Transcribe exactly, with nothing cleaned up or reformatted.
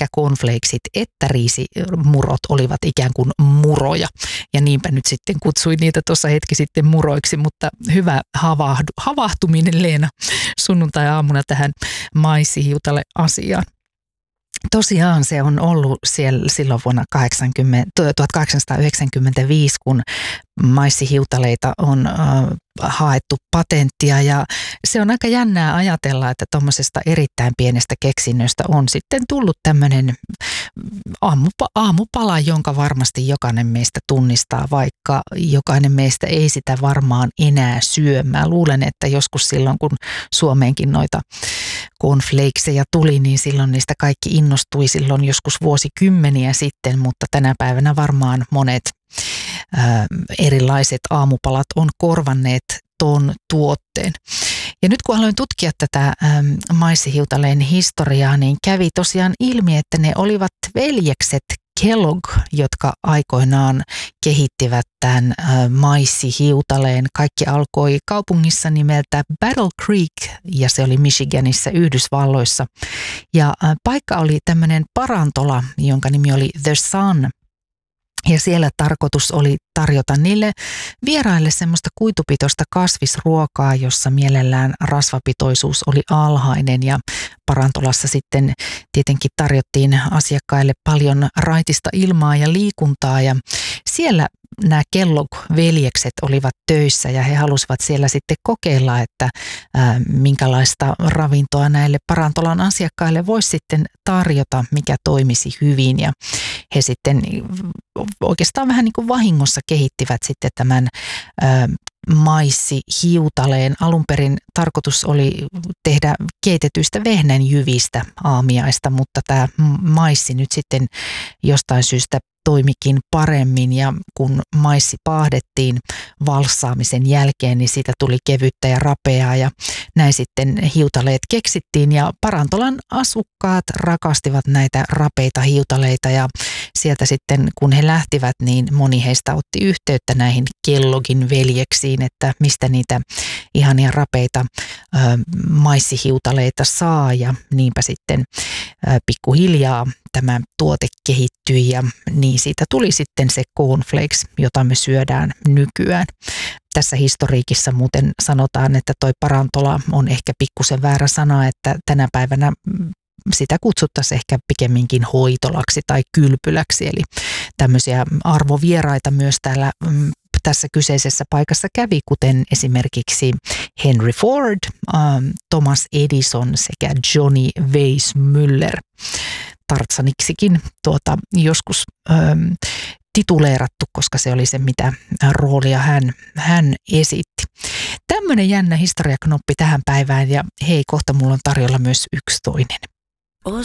sekä cornflakesit että riisimurot olivat ikään kuin muroja. Ja niinpä nyt sitten kutsuin niitä tuossa hetki sitten muroiksi, mutta hyvä havahdu, havahtuminen Leena sunnuntai-aamuna tähän maissihiutale asiaan. Tosiaan se on ollut siellä silloin vuonna tuhatkahdeksansataayhdeksänkymmentäviisi, kun maissihiutaleita on äh, haettu patenttia, ja se on aika jännää ajatella, että tuommoisesta erittäin pienestä keksinnöstä on sitten tullut tämmöinen aamupa, aamupala, jonka varmasti jokainen meistä tunnistaa, vaikka jokainen meistä ei sitä varmaan enää syö. Mä luulen, että joskus silloin, kun Suomeenkin noita cornflakeseja tuli, niin silloin niistä kaikki innostui silloin joskus vuosikymmeniä sitten, mutta tänä päivänä varmaan monet ää, erilaiset aamupalat on korvanneet ton tuotteen. Ja nyt kun aloin tutkia tätä äm, maissihiutaleen historiaa, niin kävi tosiaan ilmi, että ne olivat veljekset Kellogg, jotka aikoinaan kehittivät tämän ä, maissihiutaleen. Kaikki alkoi kaupungissa nimeltä Battle Creek, ja se oli Michiganissa Yhdysvalloissa. Ja ä, paikka oli tämmöinen parantola, jonka nimi oli The Sun. Ja siellä tarkoitus oli tarjota niille vieraille semmoista kuitupitoista kasvisruokaa, jossa mielellään rasvapitoisuus oli alhainen, ja parantolassa sitten tietenkin tarjottiin asiakkaille paljon raitista ilmaa ja liikuntaa, ja siellä nämä Kellogg-veljekset olivat töissä ja he halusivat siellä sitten kokeilla, että ää, minkälaista ravintoa näille parantolan asiakkaille voisi sitten tarjota, mikä toimisi hyvin, ja he sitten oikeastaan vähän niin kuin vahingossa kehittivät sitten tämän ää, maissihiutaleen. Alun perin tarkoitus oli tehdä keitetyistä vehnänjyvistä aamiaista, mutta tämä maissi nyt sitten jostain syystä toimikin paremmin, ja kun maissi paahdettiin valssaamisen jälkeen, niin siitä tuli kevyttä ja rapeaa, ja näin sitten hiutaleet keksittiin, ja parantolan asukkaat rakastivat näitä rapeita hiutaleita, ja sieltä sitten kun he lähtivät, niin moni heistä otti yhteyttä näihin Kelloggin veljeksiin, että mistä niitä ihania rapeita ö, maissihiutaleita saa, ja niinpä sitten ö, pikkuhiljaa tämä tuote kehittyi, ja niin siitä tuli sitten se cornflakes, jota me syödään nykyään. Tässä historiikissa muuten sanotaan, että toi parantola on ehkä pikkusen väärä sana, että tänä päivänä sitä kutsuttaisiin ehkä pikemminkin hoitolaksi tai kylpyläksi, eli tämmöisiä arvovieraita myös täällä tässä kyseisessä paikassa kävi, kuten esimerkiksi Henry Ford, Thomas Edison sekä Johnny Weissmuller. Tartsaniksikin tuota joskus äm, tituleerattu, koska se oli se, mitä roolia hän, hän esitti. Tämmöinen jännä historiaknoppi tähän päivään, ja hei, kohta mulla on tarjolla myös yksi toinen.